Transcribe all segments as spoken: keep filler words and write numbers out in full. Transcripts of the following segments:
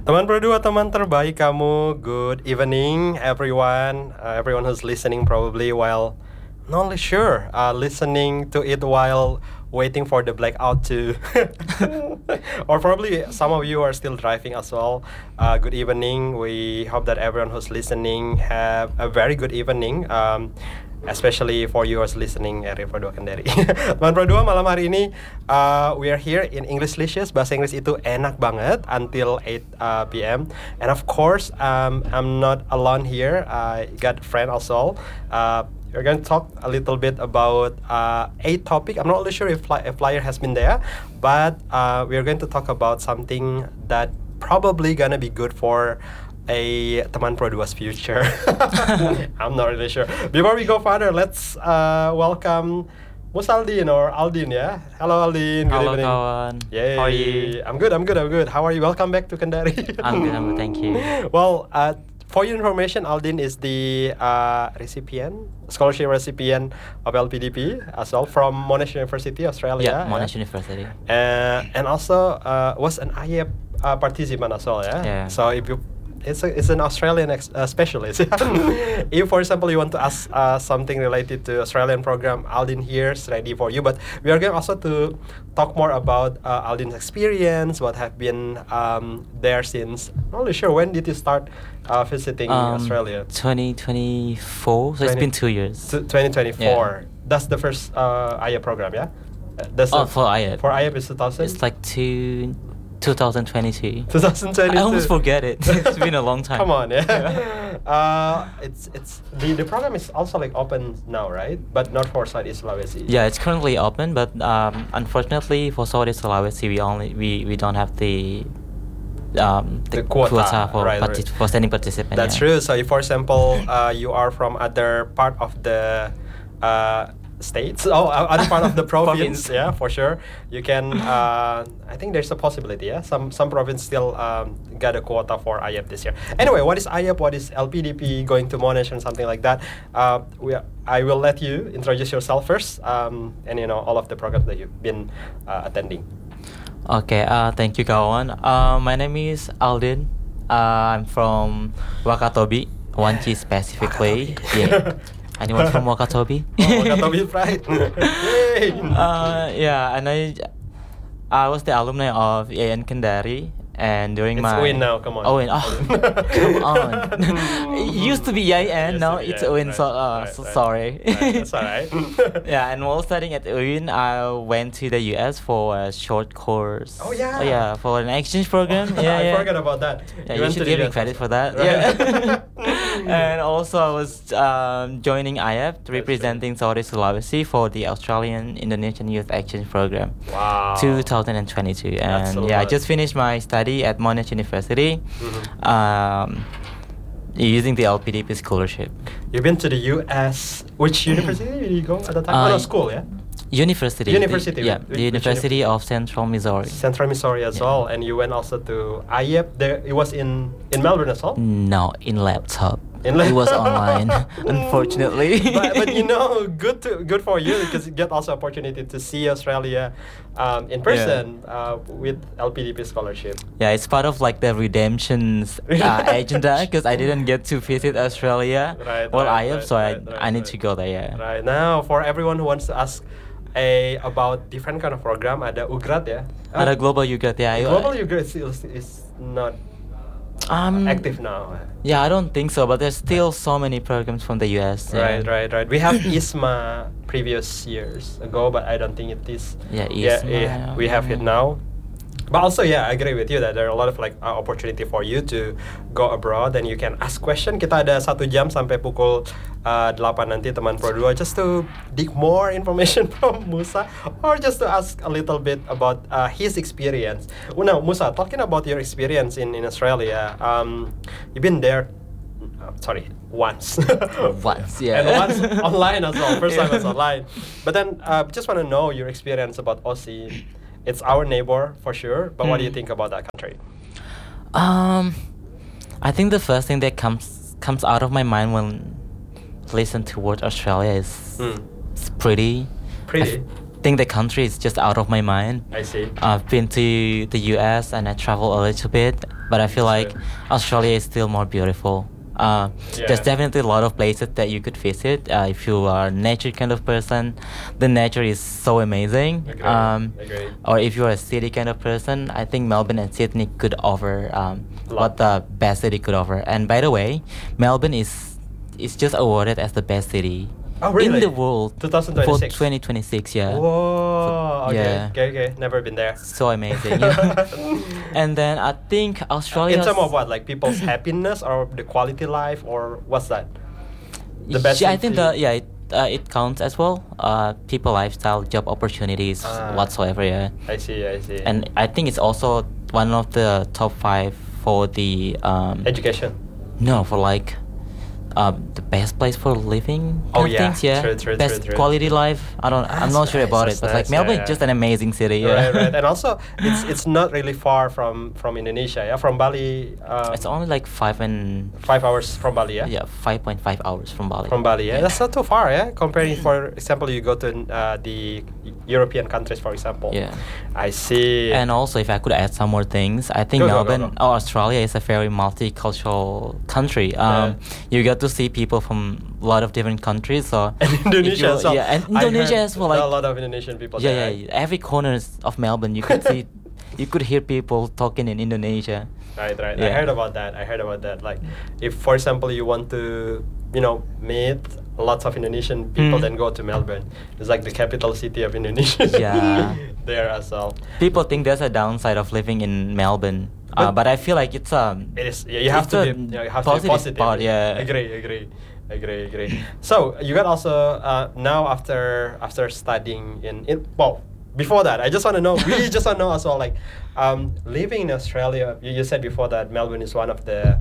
Teman berdua, teman terbaik kamu. Good evening, everyone. Uh, everyone who's listening probably while not really sure, uh, listening to it while waiting for the blackout to, or probably some of you are still driving as well. Uh, good evening. We hope that everyone who's listening have a very good evening. Um, Especially for you who's listening at Radio Kendari. Teman berdua, malam hari ini uh, we are here in Englishlicious. Bahasa Inggris itu enak banget until eight uh, p m And of course, um, I'm not alone here. I got a friend also. Uh, we're going to talk a little bit about uh, a topic. I'm not really sure if fly- a flyer has been there, but uh, we're going to talk about something that probably gonna be good for a Teman Pro dua's future. I'm not really sure. Before we go further, let's uh, welcome Musaldin or Aldin, yeah? Hello Aldin, good Halo evening. kawan. Yay. How are you? I'm good, I'm good, I'm good. How are you? Welcome back to Kendari. I'm good, I'm good, thank you. Well, uh, for your information, Aldin is the uh, recipient, scholarship recipient of L P D P as well from Monash University, Australia. Yeah, Monash University. Uh, and also uh, was an I E P uh, participant as well, yeah? Yeah. So if you It's, a, it's an Australian ex- uh, specialist. If, for example, you want to ask uh, something related to Australian program, Aldin here is ready for you. But we are going also to talk more about uh, Aldin's experience, what have been um, there since. Not really sure, when did you start uh, visiting Um, Australia? twenty twenty-four, so it's twenty been two years. T- twenty twenty-four. Yeah. That's the first uh, I E P program, yeah? Uh, that's Oh, the- for I E P. For I E P is two thousand? It's like two, twenty twenty-two. twenty twenty-two. I almost forget it. It's been a long time. Come on, yeah. uh, it's it's the, the program is also like open now, right? But not for Southeast Sulawesi. Yeah, it's currently open, but um, unfortunately for Southeast Sulawesi, we only we, we don't have the um, The quota, for right, partic- right. for standing participant. That's yeah. true. So, if, for example, uh, you are from other part of the uh, states, oh, o- other part of the province, Province. yeah, for sure, you can. Uh, I think there's a possibility, yeah. Some some province still um, got a quota for I E P this year. Anyway, what is I E P? What is L P D P? Going to Monash and something like that. Uh, we, are- I will let you introduce yourself first, um, and you know all of the programs that you've been uh, attending. Okay, uh, thank you kawan. Uh, my name is Aldin. Uh, I'm from Wakatobi, Wanci specifically. Yeah. Anyone from Wakatobi? Oh, Wakatobi Pride. Yay! uh, yeah, and I, I was the alumni of A N Kendari, and during It's my Uin now, come on. Uin, oh, come on. It used to be A N, Used now to be it's A N, Uin. right, So, uh, right, so right. sorry. Right, that's alright. Yeah, and while studying at Uin, I went to the U S for a short course. Oh, yeah. yeah, for an exchange program. Yeah, I yeah. forgot about that. Yeah, you went should to the give me U S credit also. for that. Right. Yeah. And also, I was um, joining I E P, true. representing Southeast Sulawesi for the Australian Indonesian Youth Exchange Program, Wow. two thousand twenty-two. That's And a yeah, I lot. just finished my study at Monash University, Mhm. um, using the L P D P scholarship. You've been to the U S. Which university did you go at the time? Uh, oh, no, school, yeah? University. University, The, yeah, which- the which University of Central Missouri. Central Missouri as Yeah. well. And you went also to I E P. There, it was in, in Melbourne as well? No, in laptop. In la- It was online, unfortunately. but, but you know, good to good for you because you get also opportunity to see Australia um, in person uh, with L P D P scholarship. Yeah, it's part of like the redemption's uh, agenda because I didn't get to visit Australia. Right, Well, right, I am, right, so right, I right, I need right. to go there. Yeah. Right now, for everyone who wants to ask a about different kind of program, ada Ugrat ya. Ada Global Youth, yeah. I- Global Ugrat is, is not Um, active now. Yeah, I don't think so, but there's still so many programs from the U S. yeah. Right, right, right. We have ISMA previous years ago, but I don't think it is. Yeah, Yeah, ISMA, yeah, we have it yeah. now. But also, yeah, I agree with you that there are a lot of like uh, opportunity for you to go abroad and you can ask question. Kita ada satu jam sampai pukul uh, delapan nanti teman Pro dua just to dig more information from Musa or just to ask a little bit about uh, his experience. Well, now, Musa, talking about your experience in, in Australia, um, you've been there, uh, sorry, once. Once, yeah. And once online as well. First time was Yeah. online. But then, uh, just want to know your experience about Aussie. It's our neighbor for sure, but what do you Mm. think about that country? Um, I think the first thing that comes comes out of my mind when listen to word Australia is Mm. it's pretty. Pretty. I've- think the country is just out of my mind. I see. I've been to the U S and I travel a little bit, but I feel like Sure. Australia is still more beautiful. Uh, Yeah. There's definitely a lot of places that you could visit uh, if you are a nature kind of person. The nature is so amazing. Agree. Um, Agree. Or if you're a city kind of person, I think Melbourne and Sydney could offer um, A lot. what the best city could offer. And by the way, Melbourne is is just awarded as the best city Oh, really? in the world twenty twenty-six. for twenty twenty-six. Yeah. Whoa. Okay. Yeah. Okay. Okay. Never been there. So amazing. You know? And then I think Australia. In terms of what, like people's happiness or the quality life, or what's that? The best. Yeah, I thing think to the you? yeah it, uh, it counts as well. Uh, people lifestyle, job opportunities, Ah. whatsoever. Yeah. I see. I see. And I think it's also one of the top five for the um. education. No, for like. Um, the best place for living. Oh, kind of yeah. things, yeah. True, true, best true, true. quality life. I don't. I'm That's not sure nice, about that's it, but nice, like yeah, Melbourne, yeah. just an amazing city. Yeah. Right, right. And also, it's it's not really far from from Indonesia. Yeah, from Bali. Um, It's only like five and five hours from Bali. Yeah. yeah, five point five hours from Bali. From Bali. Yeah, that's not too far. Yeah, comparing, for example, you go to uh, the European countries, for example. Yeah. I see. And also, if I could add some more things, I think Go, go, go, Melbourne go. or Australia is a very multicultural country. Um, You get to see people from a lot of different countries. So And if Indonesia you- as well. Yeah, and I Indonesia heard as well. there are Like a lot of Indonesian people yeah, there. yeah, every corner of Melbourne, you could see, you could hear people talking in Indonesia. Right, right. I Yeah. heard about that. I heard about that. Like, if, for example, you want to, you know, meet lots of Indonesian people, Mm. then go to Melbourne. It's like the capital city of Indonesia. Yeah. There as well. People think there's a downside of living in Melbourne, uh, But- but I feel like it's um. It is. Yeah, you have it's to a be. You have to be positive positive. part, yeah. Agree. Agree. Agree. Agree. So you got also uh, now after after studying in in well before that I just want to know we just want to know as well, like um, living in Australia. You, you said before that Melbourne is one of the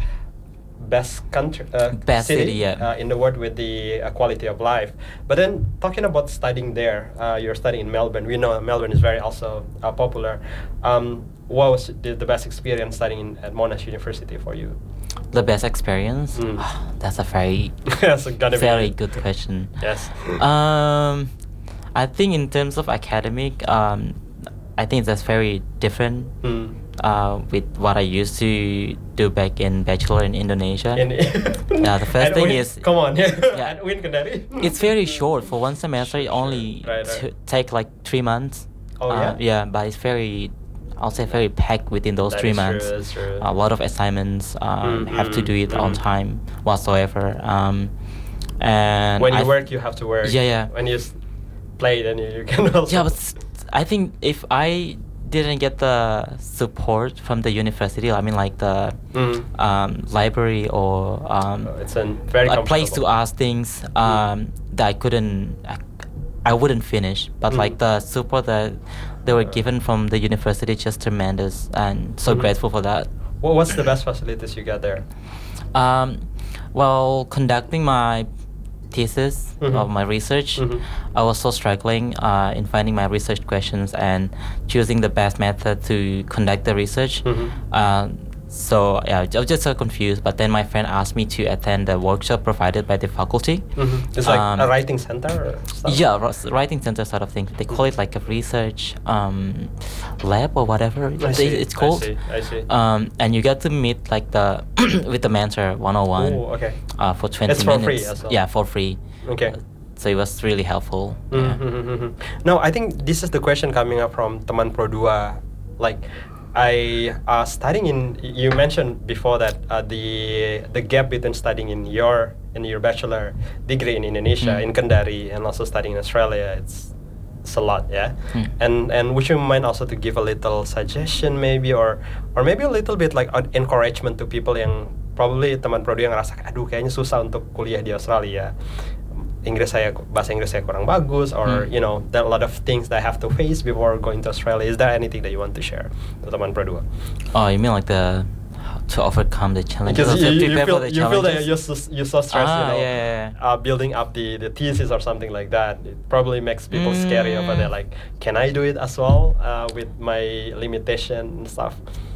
best country uh, Best city, yeah. uh, in the world with the uh, quality of life. But then talking about studying there, uh, you're studying in Melbourne. We know Melbourne is very also uh, popular. Um, what was the, the best experience studying in, at Monash University for you? The best experience? Mm. That's a very, That's gonna very be good question. Yes. Um, I think in terms of academic, um, I think that's very different Mm. uh, with what I used to do back in bachelor in Indonesia. In, Yeah, the first and thing Win- is- come on, Yeah. and Win Kendari. It's very short for one semester. It only Right, right. t- take like three months. Oh, Uh, yeah? Yeah, but it's very, I'll say very packed within those That three is true, months. that's true. A lot of assignments. Um, Mm, have to mm, do it on mm. time whatsoever. Um, and When you I- work, you have to work. Yeah, yeah. When you s- play, then you, you can also. Yeah, but s- I think if I didn't get the support from the university, I mean like the Mm. um, library or um, Oh, it's a very a place to comfortable. ask things um, that I couldn't, I, I wouldn't finish. But Mm. like the support that they were given from the university, just tremendous, and so Mhm. grateful for that. What, what's the best facilities you got there? Um, well, conducting my thesis Mhm. of my research, Mhm. I was so struggling uh, in finding my research questions and choosing the best method to conduct the research. Mhm. Um, so yeah, I was just so confused. But then my friend asked me to attend the workshop provided by the faculty. Mhm. It's like Um, a writing center or stuff? Yeah, ros- writing center sort of thing. They call it like a research um, lab or whatever I it- see, it's called. I see, I see. Um, and you get to meet like the with the mentor one on one. Oh, okay. Uh, for twenty It's for minutes. free as well? Yeah, for free. Okay. Uh, so it was really helpful. Yeah. Mm-hmm. No, I think this is the question coming up from teman Pro dua. Like, I uh, studying in. You mentioned before that uh, the the gap between studying in your in your bachelor degree in Indonesia Mm. in Kendari and also studying in Australia. It's it's a lot, yeah. Mm. And and would you mind also to give a little suggestion maybe or or maybe a little bit like uh, encouragement to people yang probably teman Pro dua yang ngerasa aduh kayaknya susah untuk kuliah di Australia. Inggris saya bahasa Inggris saya kurang bagus or Hmm. you know there are a lot of things that I have to face before going to Australia. Is there anything that you want to share to teman Pro dua? Oh, you mean like the to overcome the challenges? Because or you, to you, you prepare feel for the you feel that challenges? you're so, you're so stressed, Ah, you know, yeah, yeah, yeah. Uh, building up the, the thesis or something like that. It probably makes people scary over Mm. there. Like, can I do it as well uh, with my limitation and stuff?